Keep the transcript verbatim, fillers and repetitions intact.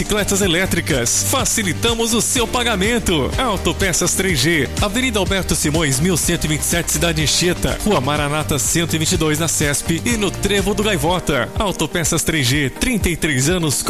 bicicletas elétricas. Facilitamos o seu pagamento. Autopeças três G, Avenida Alberto Simões, mil cento e vinte e sete, Cidade Anchieta, Rua Maranata cento e vinte e dois, na C E S P e no Trevo do Gaivota. Autopeças três G, trinta e três anos